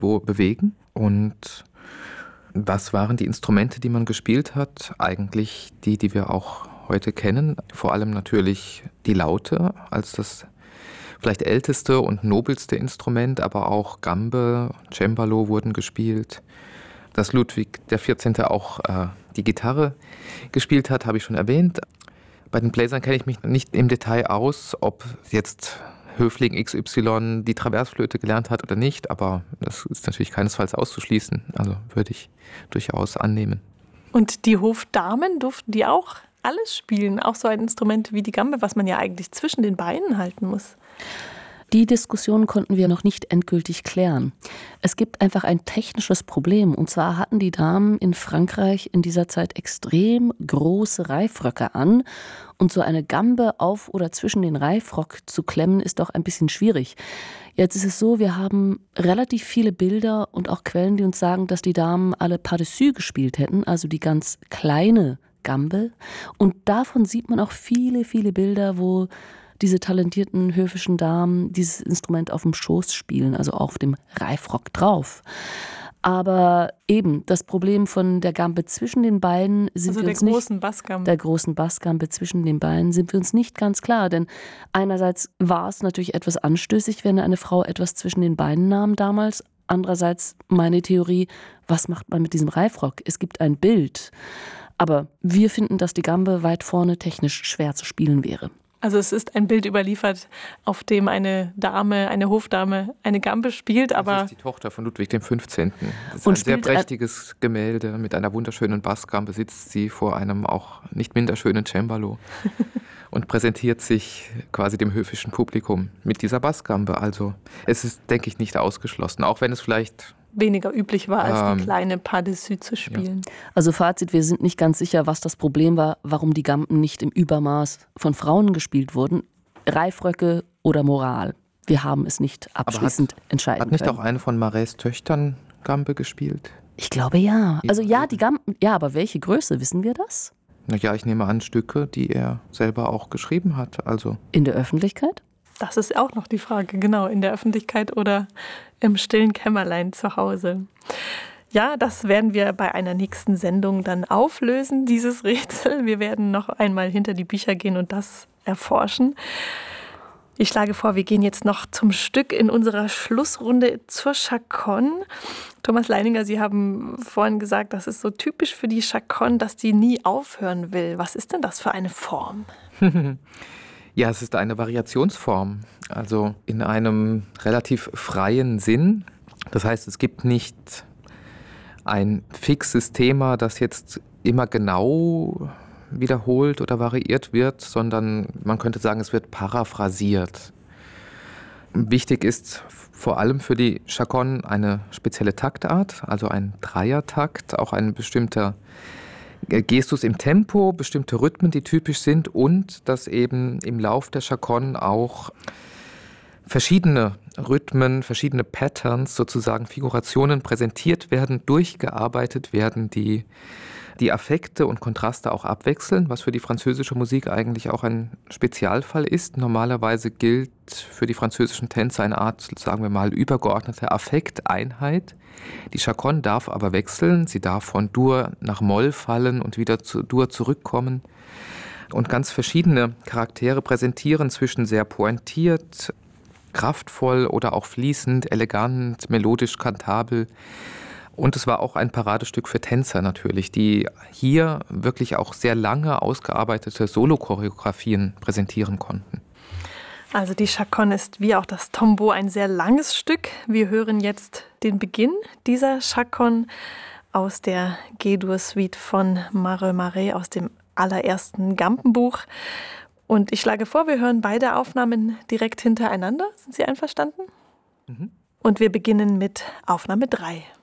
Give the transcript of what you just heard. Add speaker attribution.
Speaker 1: Tempo bewegen. Und was waren die Instrumente, die man gespielt hat? Eigentlich die wir auch heute kennen. Vor allem natürlich die Laute als das vielleicht älteste und nobelste Instrument, aber auch Gambe, Cembalo wurden gespielt. Dass Ludwig XIV. Auch die Gitarre gespielt hat, habe ich schon erwähnt. Bei den Bläsern kenne ich mich nicht im Detail aus, ob jetzt Höfling XY die Traversflöte gelernt hat oder nicht, aber das ist natürlich keinesfalls auszuschließen. Also würde ich durchaus annehmen.
Speaker 2: Und die Hofdamen durften die auch alles spielen, auch so ein Instrument wie die Gambe, was man ja eigentlich zwischen den Beinen halten muss.
Speaker 3: Die Diskussion konnten wir noch nicht endgültig klären. Es gibt einfach ein technisches Problem. Und zwar hatten die Damen in Frankreich in dieser Zeit extrem große Reifröcke an. Und so eine Gambe auf oder zwischen den Reifrock zu klemmen, ist doch ein bisschen schwierig. Jetzt ist es so, wir haben relativ viele Bilder und auch Quellen, die uns sagen, dass die Damen alle Pas-dessus gespielt hätten, also die ganz kleine Gambe. Und davon sieht man auch viele, viele Bilder, wo diese talentierten höfischen Damen dieses Instrument auf dem Schoß spielen, also auf dem Reifrock drauf. Aber eben, das Problem von der Gambe zwischen den Beinen sind wir uns nicht, der großen Bassgambe zwischen den Beinen sind wir uns nicht ganz klar. Denn einerseits war es natürlich etwas anstößig, wenn eine Frau etwas zwischen den Beinen nahm damals. Andererseits meine Theorie, was macht man mit diesem Reifrock? Es gibt ein Bild. Aber wir finden, dass die Gambe weit vorne technisch schwer zu spielen wäre.
Speaker 2: Also es ist ein Bild überliefert, auf dem eine Dame, eine Hofdame, eine Gambe spielt, aber...
Speaker 1: Das ist die Tochter von Ludwig XV. Das ist ein sehr prächtiges Gemälde. Mit einer wunderschönen Bassgambe sitzt sie vor einem auch nicht minder schönen Cembalo und präsentiert sich quasi dem höfischen Publikum mit dieser Bassgambe. Also es ist, denke ich, nicht ausgeschlossen, auch wenn es vielleicht...
Speaker 2: weniger üblich war, als die kleine Pas-dessus zu spielen.
Speaker 3: Ja. Also Fazit, wir sind nicht ganz sicher, was das Problem war, warum die Gamben nicht im Übermaß von Frauen gespielt wurden. Reifröcke oder Moral. Wir haben es nicht abschließend entscheiden können.
Speaker 1: Hat nicht auch eine von Marais Töchtern Gambe gespielt?
Speaker 3: Ich glaube ja. Also ja, die Gamben, ja, aber welche Größe, wissen wir das?
Speaker 1: Ja, ich nehme an, Stücke, die er selber auch geschrieben hat. Also
Speaker 3: in der Öffentlichkeit?
Speaker 2: Das ist auch noch die Frage, genau, in der Öffentlichkeit oder im stillen Kämmerlein zu Hause. Ja, das werden wir bei einer nächsten Sendung dann auflösen, dieses Rätsel. Wir werden noch einmal hinter die Bücher gehen und das erforschen. Ich schlage vor, wir gehen jetzt noch zum Stück in unserer Schlussrunde zur Chaconne. Thomas Leininger, Sie haben vorhin gesagt, das ist so typisch für die Chaconne, dass die nie aufhören will. Was ist denn das für eine Form?
Speaker 1: Ja, es ist eine Variationsform, also in einem relativ freien Sinn. Das heißt, es gibt nicht ein fixes Thema, das jetzt immer genau wiederholt oder variiert wird, sondern man könnte sagen, es wird paraphrasiert. Wichtig ist vor allem für die Chaconne eine spezielle Taktart, also ein Dreiertakt, auch ein bestimmter Gestus im Tempo, bestimmte Rhythmen, die typisch sind und dass eben im Lauf der Chaconne auch verschiedene Rhythmen, verschiedene Patterns, sozusagen Figurationen präsentiert werden, durchgearbeitet werden, die Affekte und Kontraste auch abwechseln, was für die französische Musik eigentlich auch ein Spezialfall ist. Normalerweise gilt für die französischen Tänzer eine Art, sagen wir mal, übergeordnete Affekteinheit. Die Chaconne darf aber wechseln, sie darf von Dur nach Moll fallen und wieder zu Dur zurückkommen und ganz verschiedene Charaktere präsentieren zwischen sehr pointiert, kraftvoll oder auch fließend, elegant, melodisch, kantabel. Und es war auch ein Paradestück für Tänzer natürlich, die hier wirklich auch sehr lange ausgearbeitete Solo-Choreografien präsentieren konnten.
Speaker 2: Also die Chaconne ist wie auch das Tombeau ein sehr langes Stück. Wir hören jetzt den Beginn dieser Chaconne aus der G-Dur-Suite von Mareuil-Marais aus dem allerersten Gambenbuch. Und ich schlage vor, wir hören beide Aufnahmen direkt hintereinander. Sind Sie einverstanden? Mhm. Und wir beginnen mit Aufnahme 3.